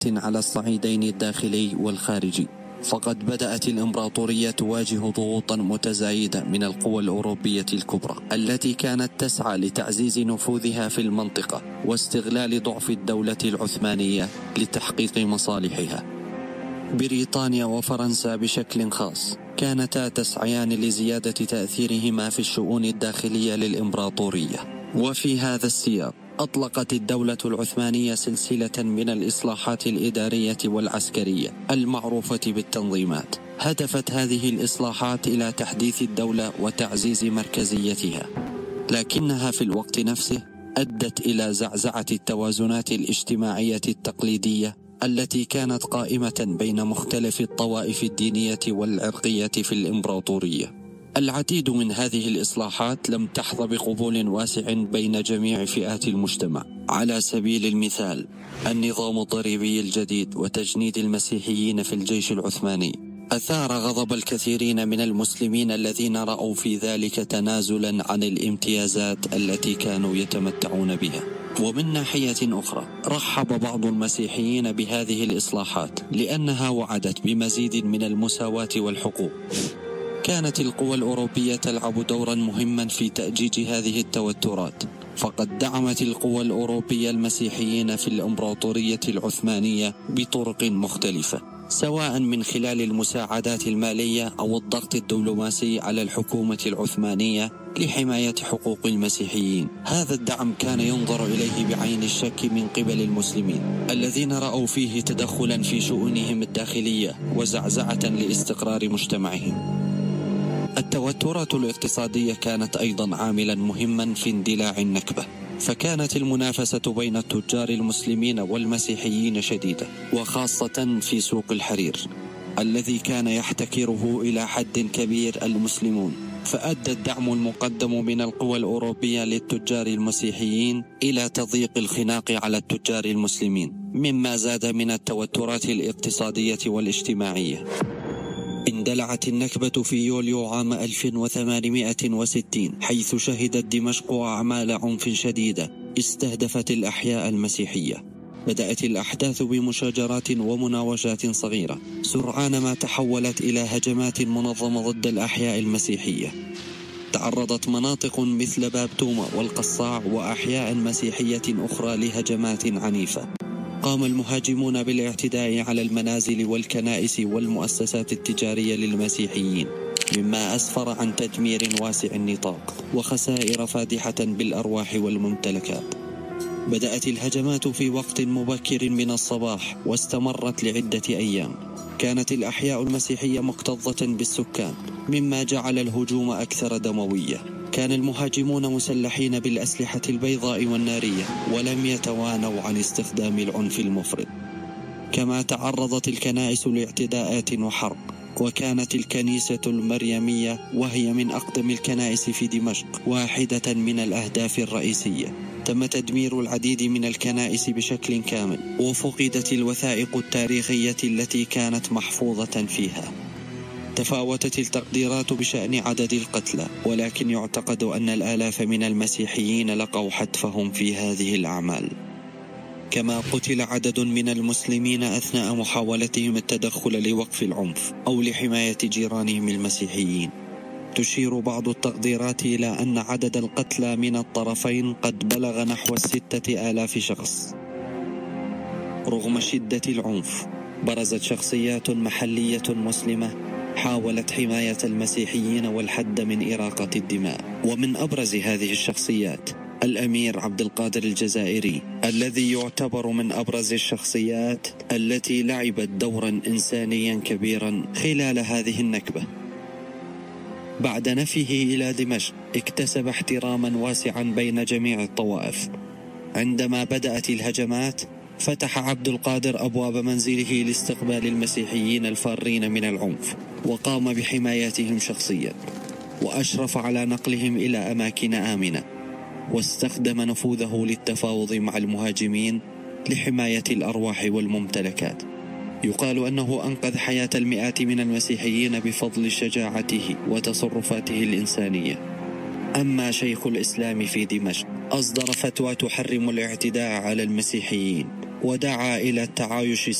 على الصعيدين الداخلي والخارجي، فقد بدأت الإمبراطورية تواجه ضغوطا متزايدة من القوى الأوروبية الكبرى التي كانت تسعى لتعزيز نفوذها في المنطقة واستغلال ضعف الدولة العثمانية لتحقيق مصالحها. بريطانيا وفرنسا بشكل خاص كانتا تسعيان لزيادة تأثيرهما في الشؤون الداخلية للإمبراطورية، وفي هذا السياق أطلقت الدولة العثمانية سلسلة من الإصلاحات الإدارية والعسكرية المعروفة بالتنظيمات. هدفت هذه الإصلاحات إلى تحديث الدولة وتعزيز مركزيتها، لكنها في الوقت نفسه أدت إلى زعزعة التوازنات الاجتماعية التقليدية التي كانت قائمة بين مختلف الطوائف الدينية والعرقية في الإمبراطورية. العديد من هذه الإصلاحات لم تحظى بقبول واسع بين جميع فئات المجتمع. على سبيل المثال، النظام الضريبي الجديد وتجنيد المسيحيين في الجيش العثماني أثار غضب الكثيرين من المسلمين الذين رأوا في ذلك تنازلا عن الامتيازات التي كانوا يتمتعون بها. ومن ناحية أخرى رحب بعض المسيحيين بهذه الإصلاحات لأنها وعدت بمزيد من المساواة والحقوق. كانت القوى الأوروبية تلعب دورا مهما في تأجيج هذه التوترات، فقد دعمت القوى الأوروبية المسيحيين في الإمبراطورية العثمانية بطرق مختلفة، سواء من خلال المساعدات المالية أو الضغط الدبلوماسي على الحكومة العثمانية لحماية حقوق المسيحيين. هذا الدعم كان ينظر إليه بعين الشك من قبل المسلمين الذين رأوا فيه تدخلا في شؤونهم الداخلية وزعزعة لاستقرار مجتمعهم. التوترات الاقتصادية كانت أيضا عاملا مهما في اندلاع النكبة، فكانت المنافسة بين التجار المسلمين والمسيحيين شديدة، وخاصة في سوق الحرير الذي كان يحتكره إلى حد كبير المسلمون. فأدى الدعم المقدم من القوى الأوروبية للتجار المسيحيين إلى تضييق الخناق على التجار المسلمين، مما زاد من التوترات الاقتصادية والاجتماعية. اندلعت النكبة في يوليو عام 1860، حيث شهدت دمشق أعمال عنف شديدة استهدفت الأحياء المسيحية. بدأت الأحداث بمشاجرات ومناوشات صغيرة، سرعان ما تحولت إلى هجمات منظمة ضد الأحياء المسيحية. تعرضت مناطق مثل باب توما والقصاع وأحياء مسيحية أخرى لهجمات عنيفة. قام المهاجمون بالاعتداء على المنازل والكنائس والمؤسسات التجارية للمسيحيين، مما أسفر عن تدمير واسع النطاق وخسائر فادحة بالأرواح والممتلكات. بدأت الهجمات في وقت مبكر من الصباح واستمرت لعدة أيام. كانت الأحياء المسيحية مكتظة بالسكان، مما جعل الهجوم أكثر دموية. كان المهاجمون مسلحين بالأسلحة البيضاء والنارية، ولم يتوانوا عن استخدام العنف المفرط. كما تعرضت الكنائس لاعتداءات وحرق، وكانت الكنيسة المريمية وهي من أقدم الكنائس في دمشق واحدة من الأهداف الرئيسية. تم تدمير العديد من الكنائس بشكل كامل، وفقدت الوثائق التاريخية التي كانت محفوظة فيها. تفاوتت التقديرات بشأن عدد القتلى، ولكن يعتقد أن الآلاف من المسيحيين لقوا حتفهم في هذه الأعمال. كما قتل عدد من المسلمين أثناء محاولتهم التدخل لوقف العنف أو لحماية جيرانهم المسيحيين. تشير بعض التقديرات إلى أن عدد القتلى من الطرفين قد بلغ نحو 6,000 شخص. رغم شدة العنف، برزت شخصيات محلية مسلمة حاولت حماية المسيحيين والحد من إراقة الدماء. ومن أبرز هذه الشخصيات الأمير عبد القادر الجزائري، الذي يعتبر من أبرز الشخصيات التي لعبت دورا إنسانيا كبيرا خلال هذه النكبة. بعد نفيه إلى دمشق اكتسب احتراما واسعا بين جميع الطوائف. عندما بدأت الهجمات فتح عبد القادر أبواب منزله لاستقبال المسيحيين الفارين من العنف، وقام بحمايتهم شخصيا، وأشرف على نقلهم إلى أماكن آمنة، واستخدم نفوذه للتفاوض مع المهاجمين لحماية الأرواح والممتلكات. يقال أنه أنقذ حياة المئات من المسيحيين بفضل شجاعته وتصرفاته الإنسانية. أما شيخ الإسلام في دمشق أصدر فتوى تحرم الاعتداء على المسيحيين، ودعا إلى التعايش